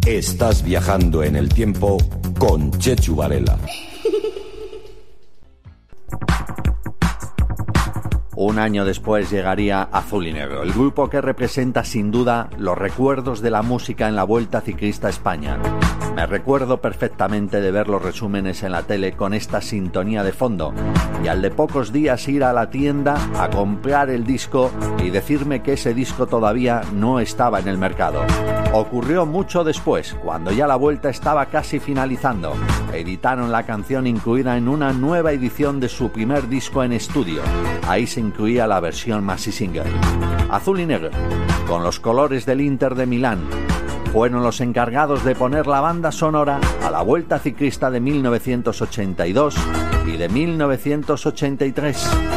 Estás viajando en el tiempo con Chechu Varela. Un año después llegaría Azul y Negro, el grupo que representa sin duda los recuerdos de la música en la Vuelta Ciclista a España. Me recuerdo perfectamente de ver los resúmenes en la tele con esta sintonía de fondo y al de pocos días ir a la tienda a comprar el disco y decirme que ese disco todavía no estaba en el mercado. Ocurrió mucho después, cuando ya la Vuelta estaba casi finalizando. Editaron la canción incluida en una nueva edición de su primer disco en estudio. Ahí se incluía la versión maxi single. Azul y Negro, con los colores del Inter de Milán, fueron los encargados de poner la banda sonora a la Vuelta Ciclista de 1982 y de 1983.